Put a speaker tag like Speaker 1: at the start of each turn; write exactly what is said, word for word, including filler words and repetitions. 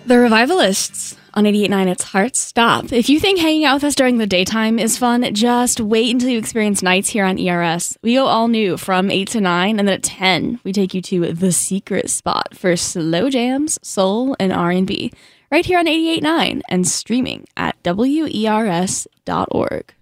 Speaker 1: The Revivalists on eighty-eight point nine, it's Heart Stop. If you think hanging out with us during the daytime is fun, just wait until you experience nights here on E R S. We go all new from eight to nine, and then at ten, we take you to the secret spot for slow jams, soul, and R and B, right here on eighty-eight point nine and streaming at W E R S dot org.